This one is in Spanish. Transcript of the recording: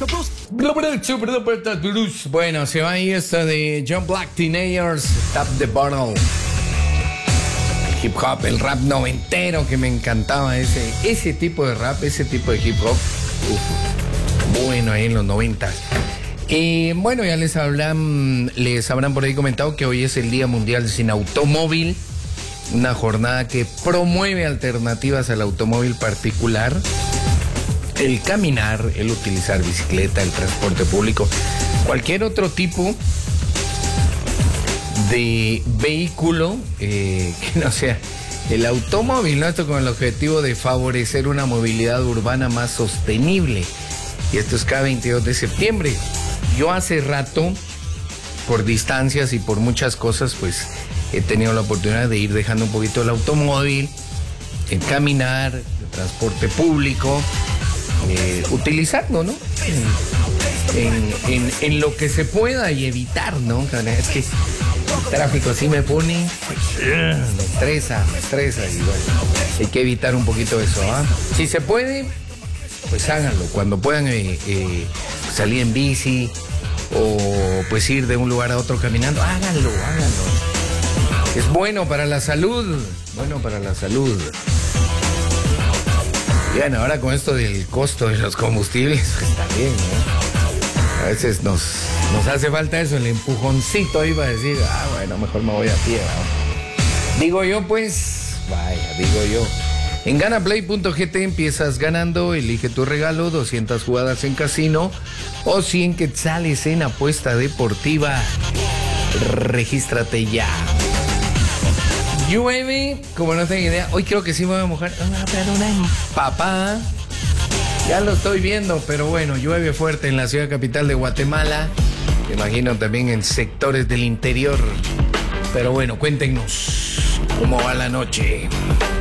Bueno, se va ahí esta de John Black, Teenagers, Tap the Bottle. Hip hop, el rap noventero que me encantaba, ese tipo de rap, ese tipo de hip hop. Bueno, ahí en los 90. Bueno, ya les habrán por ahí comentado que hoy es el Día Mundial Sin Automóvil, una jornada que promueve alternativas al automóvil particular, el caminar, el utilizar bicicleta, el transporte público, cualquier otro tipo de vehículo que no sea el automóvil, ¿no? Esto con el objetivo de favorecer una movilidad urbana más sostenible. Y esto es cada 22 de septiembre. Yo hace rato, por distancias y por muchas cosas, pues he tenido la oportunidad de ir dejando un poquito el automóvil, el caminar, el transporte público, utilizarlo, ¿no? En lo que se pueda y evitar, ¿no? Es que el tráfico así me pone, me estresa y bueno, hay que evitar un poquito eso, ¿ah? Si se puede, pues háganlo. Cuando puedan salir en bici o pues ir de un lugar a otro caminando, háganlo. Es bueno para la salud, Y bueno, ahora con esto del costo de los combustibles, pues está bien, ¿no? A veces nos hace falta eso, el empujoncito ahí para decir, bueno, mejor me voy a pie, ¿no? Digo yo. En ganaplay.gt empiezas ganando, elige tu regalo, 200 jugadas en casino o 100 quetzales en apuesta deportiva. Regístrate ya. Llueve, como no tengo idea, hoy creo que sí me voy a mojar, pero una empapada. Ya lo estoy viendo, pero bueno, llueve fuerte en la ciudad capital de Guatemala. Me imagino también en sectores del interior. Pero bueno, cuéntenos cómo va la noche.